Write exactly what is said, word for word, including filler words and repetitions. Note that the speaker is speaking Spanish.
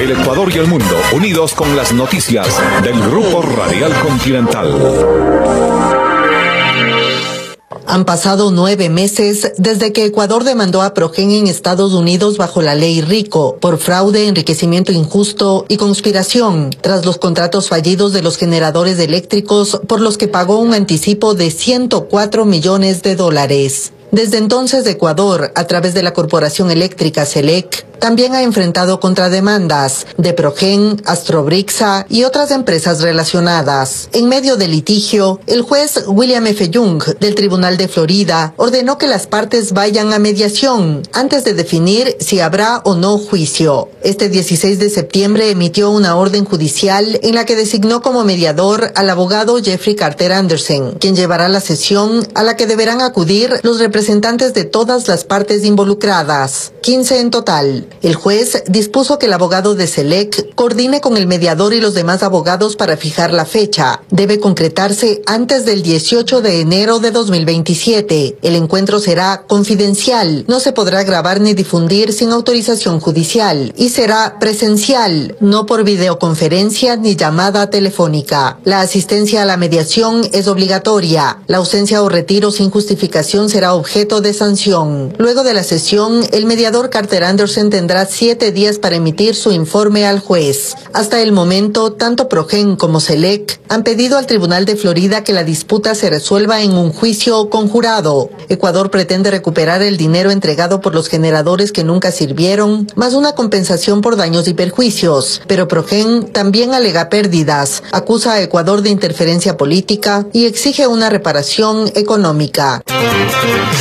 El Ecuador y el mundo unidos con las noticias del Grupo Radial Continental. Han pasado nueve meses desde que Ecuador demandó a Progen en Estados Unidos bajo la ley RICO por fraude, enriquecimiento injusto y conspiración tras los contratos fallidos de los generadores eléctricos por los que pagó un anticipo de ciento cuatro millones de dólares. Desde entonces, Ecuador, a través de la Corporación Eléctrica SELEC, también ha enfrentado contrademandas de Progen, Astrobrixa y otras empresas relacionadas. En medio del litigio, el juez William F. Young del Tribunal de Florida ordenó que las partes vayan a mediación antes de definir si habrá o no juicio. Este dieciséis de septiembre emitió una orden judicial en la que designó como mediador al abogado Jeffrey Carter Anderson, quien llevará la sesión a la que deberán acudir los representantes de todas las partes involucradas, quince en total. El juez dispuso que el abogado de SELEC coordine con el mediador y los demás abogados para fijar la fecha. Debe concretarse antes del dieciocho de enero de dos mil veintisiete. El encuentro será confidencial, no se podrá grabar ni difundir sin autorización judicial y será presencial, no por videoconferencia ni llamada telefónica. La asistencia a la mediación es obligatoria. La ausencia o retiro sin justificación será objeto de sanción. Luego de la sesión, el mediador Carter Anderson tendrá siete días para emitir su informe al juez. Hasta el momento, tanto Progen como SELEC han pedido al Tribunal de Florida que la disputa se resuelva en un juicio conjurado. Ecuador pretende recuperar el dinero entregado por los generadores que nunca sirvieron, más una compensación por daños y perjuicios. Pero Progen también alega pérdidas, acusa a Ecuador de interferencia política y exige una reparación económica.